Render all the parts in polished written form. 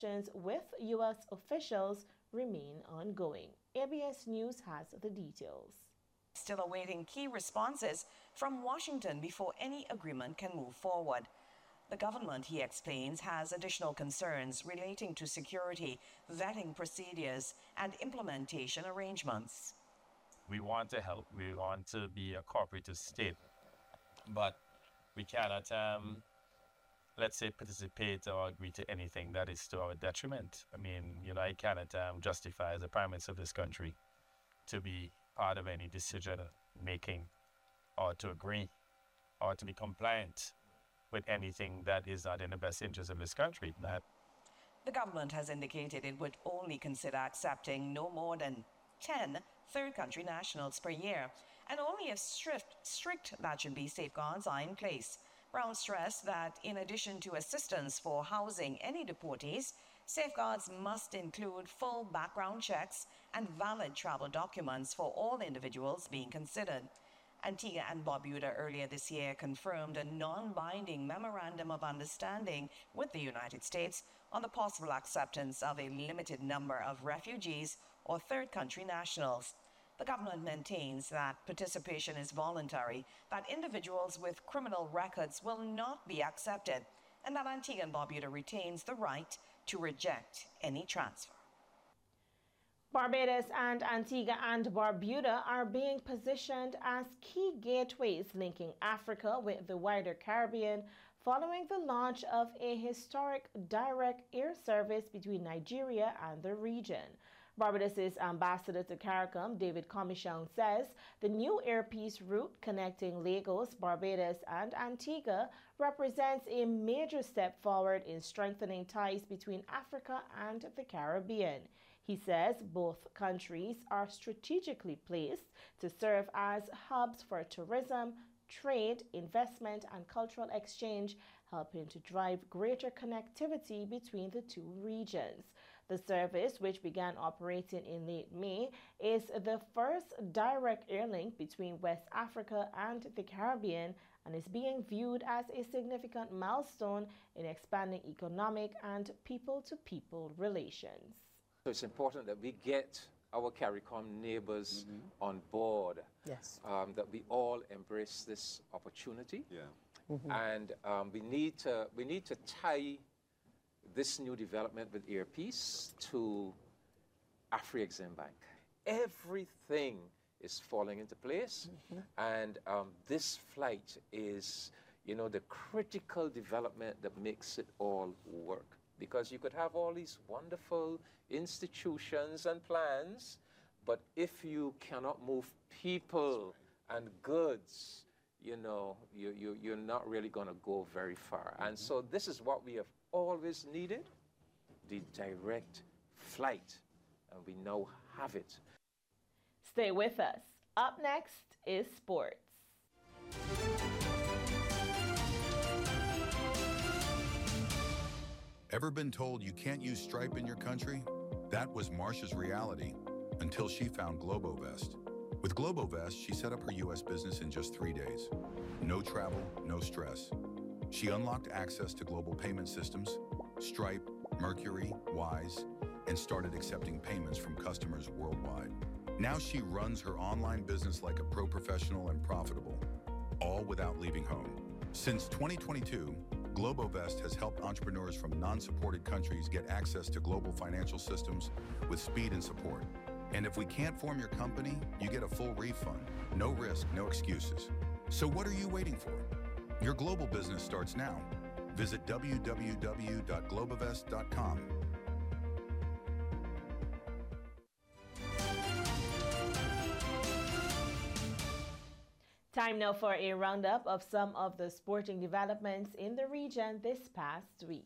with U.S. officials remain ongoing. ABS News has the details. Still awaiting key responses from Washington before any agreement can move forward. The government, he explains, has additional concerns relating to security, vetting procedures, and implementation arrangements. We want to help. We want to be a cooperative state, but we cannot, let's say, participate or agree to anything that is to our detriment. I mean, I cannot justify as a prime minister of this country to be part of any decision making or to agree or to be compliant with anything that is not in the best interest of this country. The government has indicated it would only consider accepting no more than 10 third country nationals per year, and only if strict that should be safeguards are in place. Brown stressed that in addition to assistance for housing any deportees, safeguards must include full background checks and valid travel documents for all individuals being considered. Antigua and Barbuda earlier this year confirmed a non-binding memorandum of understanding with the United States on the possible acceptance of a limited number of refugees or third country nationals. The government maintains that participation is voluntary, that individuals with criminal records will not be accepted, and that Antigua and Barbuda retains the right to reject any transfer. Barbados and Antigua and Barbuda are being positioned as key gateways linking Africa with the wider Caribbean following the launch of a historic direct air service between Nigeria and the region. Barbados' ambassador to CARICOM, David Comichon, says the new Air Peace route connecting Lagos, Barbados, and Antigua represents a major step forward in strengthening ties between Africa and the Caribbean. He says both countries are strategically placed to serve as hubs for tourism, trade, investment, and cultural exchange, helping to drive greater connectivity between the two regions. The service, which began operating in late May, is the first direct air link between West Africa and the Caribbean and is being viewed as a significant milestone in expanding economic and people-to-people relations. So it's important that we get our CARICOM neighbors on board, yes, that we all embrace this opportunity, and we need to tie this new development with Air Peace to Afrexim Bank. Everything is falling into place, and this flight is, the critical development that makes it all work. Because you could have all these wonderful institutions and plans, but if you cannot move people and goods, you're not really going to go very far. And so this is what we have always needed, the direct flight, and we now have it. Stay with us. Up next is sports. Ever been told you can't use Stripe in your country? That was Marsha's reality until she found Globovest. With Globovest, she set up her U.S. business in just 3 days. No travel, no stress. She unlocked access to global payment systems, Stripe, Mercury, Wise, and started accepting payments from customers worldwide. Now she runs her online business like a pro professional and profitable, all without leaving home. Since 2022, Globovest has helped entrepreneurs from non-supported countries get access to global financial systems with speed and support. And if we can't form your company, you get a full refund. No risk, no excuses. So what are you waiting for? Your global business starts now. Visit www.globovest.com. Time now for a roundup of some of the sporting developments in the region this past week.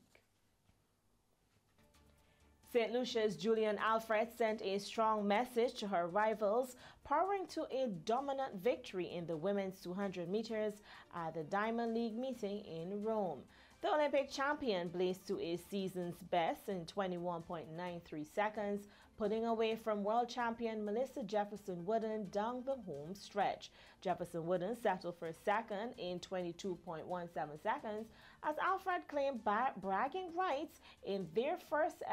St. Lucia's Julian Alfred sent a strong message to her rivals, powering to a dominant victory in the women's 200 meters at the Diamond League meeting in Rome. The Olympic champion blazed to a season's best in 21.93 seconds, putting away from world champion Melissa Jefferson Wooden down the home stretch. Jefferson Wooden settled for second in 22.17 seconds as Alfred claimed bragging rights in their first